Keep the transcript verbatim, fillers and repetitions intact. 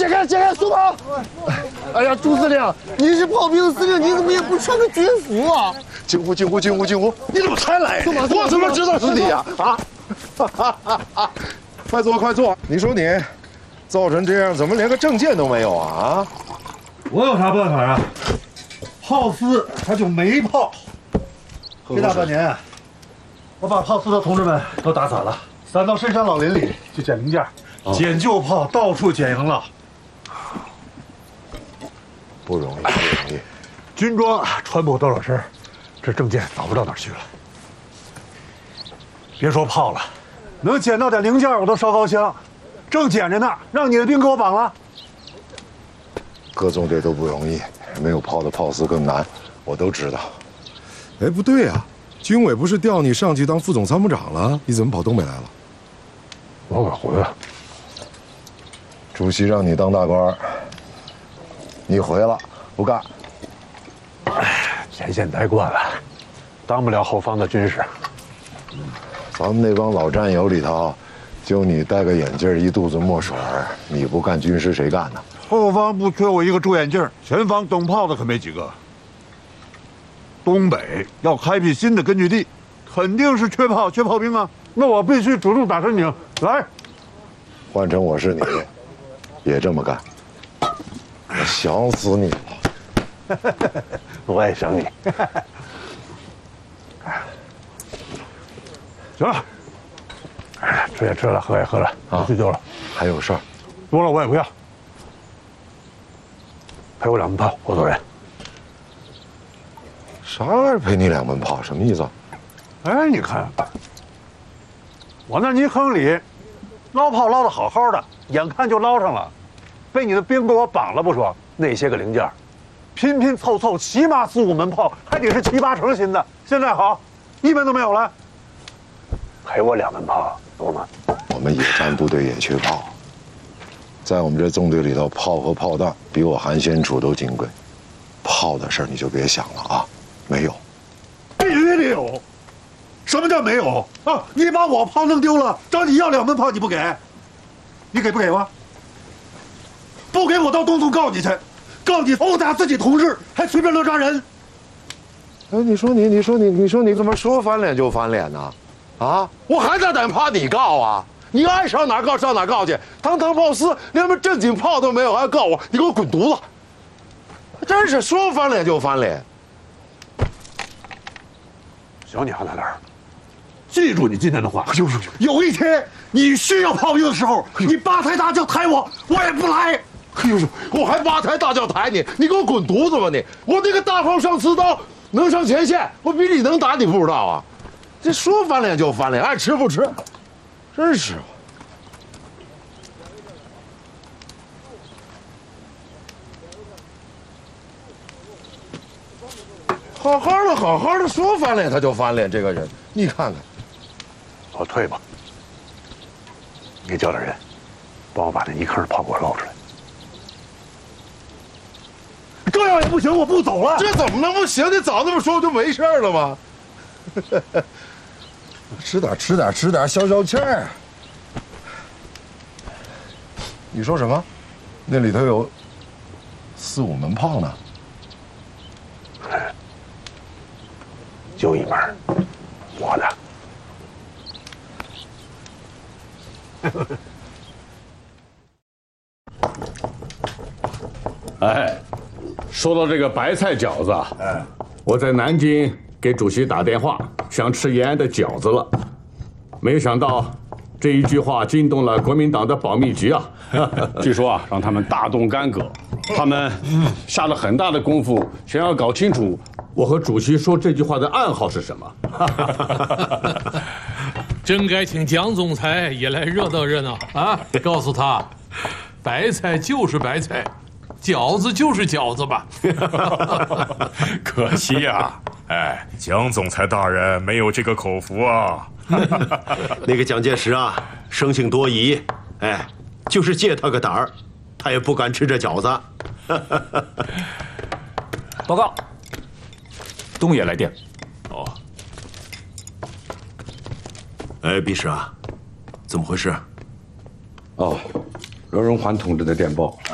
解开，解开，松绑！哎呀，朱司令，你是炮兵司令，你怎么也不穿个军服啊？ 惊呼，惊呼，惊呼，惊呼！你怎么才来？ 松绑， 我怎么知道是你呀？啊！快坐，快坐！你说你造成这样，怎么连个证件都没有啊？啊！ 我有啥办法啊？炮司他就没炮。这大半年，我把炮司的同志们都打散了，散到深山老林里去捡零件，捡旧炮，到处捡洋了。 不容易，不容易。 军装穿不多少身，这证件早不知道哪儿去了。别说炮了，能捡到点零件我都烧高香。正捡着呢，让你的兵给我绑了。 各纵队都不容易，没有炮的炮司更难，我都知道。哎，不对呀，军委不是调你上去当副总参谋长了？你怎么跑东北来了？ 我可回来。 主席让你当大官，你回了，不干。 哎，前线待惯了，当不了后方的军师。 咱们那帮老战友里头，就你戴个眼镜，一肚子墨水，你不干军师谁干呢？ 后方不缺我一个住眼镜，前方懂炮的可没几个。东北要开辟新的根据地，肯定是缺炮、缺炮兵啊。那我必须主动打申请。来， 换成我是你，也这么干。我想死你了！ 我也想你。行了，哎，吃也吃了，喝也喝了，啊，去救了。 还有事儿？ 多了我也不要。赔我两门炮，我走人。 啥玩意儿赔你两门炮？什么意思？ 哎，你看，我那泥坑里捞炮捞得好好的，眼看就捞上了，被你的兵给我绑了不说，那些个零件，拼拼凑凑，起码四五门炮，还得是七八成新的。现在好，一门都没有了。赔我两门炮，懂吗？ 我们野战部队也缺炮，在我们这纵队里头，炮和炮弹比我韩先楚都金贵。炮的事儿你就别想了啊，没有。 必须得有。什么叫没有啊？你把我炮弄丢了，找你要两门炮你不给，你给不给我？不给我到东总告你去，告你殴打自己同志，还随便乱抓人。 哎，你说你，你说你，你说你怎么说翻脸就翻脸呢？啊！我还在等怕你告啊！你爱上哪儿告上哪儿告去！堂堂炮司连门正经炮都没有，还告我！你给我滚犊子！真是说翻脸就翻脸。 小你还在那儿，记住你今天的话。就是有一天你需要炮兵的时候，你八抬大轿抬我，我也不来。 哎呦，我还八抬大轿抬你，你给我滚犊子吧你！我那个大炮上刺刀，能上前线，我比你能打，你不知道啊？这说翻脸就翻脸，爱吃不吃，真是。好好的，好好的说翻脸他就翻脸，这个人，你看看。 我退吧，你叫点人，帮我把那泥坑的炮给我捞出来。这样也不行，我不走了。 这怎么能不行？你早那么说不就没事了吗？吃点，吃点，吃点，消消气儿。你说什么？那里头有四五门炮呢？ 就一门，我的。 哎，说到这个白菜饺子，哎，我在南京给主席打电话，想吃延安的饺子了，没想到这一句话惊动了国民党的保密局啊！据说啊，让他们大动干戈，他们下了很大的功夫，想要搞清楚我和主席说这句话的暗号是什么。 真该请蒋总裁也来热闹热闹啊！告诉他，白菜就是白菜，饺子就是饺子吧。 可惜呀，哎，蒋总裁大人没有这个口福啊。 那个蒋介石啊，生性多疑，哎，就是借他个胆儿，他也不敢吃这饺子。 报告，东野来电。 哦。 哎，毕师啊，怎么回事？ 哦，罗荣桓同志的电报。